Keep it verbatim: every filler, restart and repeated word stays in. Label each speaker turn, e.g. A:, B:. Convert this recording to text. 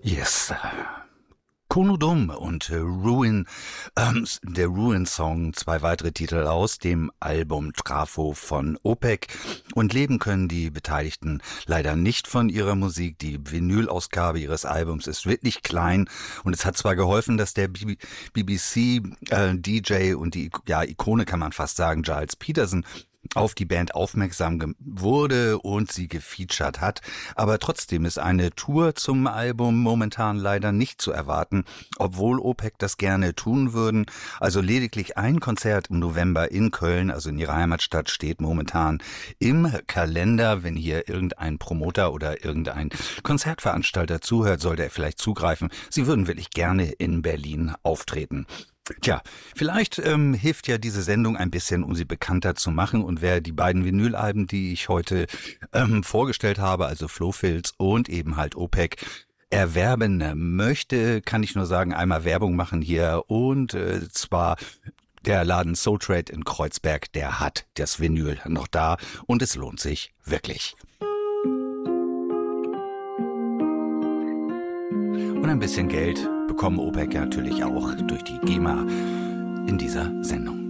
A: Yes. Konodum und äh, Ruin, ähm, der Ruin-Song, zwei weitere Titel aus dem Album Trafo von Opeth. Und leben können die Beteiligten leider nicht von ihrer Musik. Die Vinyl-Ausgabe ihres Albums ist wirklich klein und es hat zwar geholfen, dass der B B C-D J äh, und die ja, Ikone, kann man fast sagen, Giles Peterson, auf die Band aufmerksam wurde und sie gefeatured hat. Aber trotzdem ist eine Tour zum Album momentan leider nicht zu erwarten, obwohl Opeth das gerne tun würden. Also lediglich ein Konzert im November in Köln, also in ihrer Heimatstadt, steht momentan im Kalender. Wenn hier irgendein Promoter oder irgendein Konzertveranstalter zuhört, sollte er vielleicht zugreifen. Sie würden wirklich gerne in Berlin auftreten. Tja, vielleicht ähm, hilft ja diese Sendung ein bisschen, um sie bekannter zu machen. Und wer die beiden Vinylalben, die ich heute ähm, vorgestellt habe, also Flohfilz und eben halt Opeth, erwerben möchte, kann ich nur sagen, einmal Werbung machen hier. Und äh, zwar der Laden Soul Trade in Kreuzberg, der hat das Vinyl noch da und es lohnt sich wirklich. Und ein bisschen Geld bekommen Opeth natürlich auch durch die GEMA in dieser Sendung.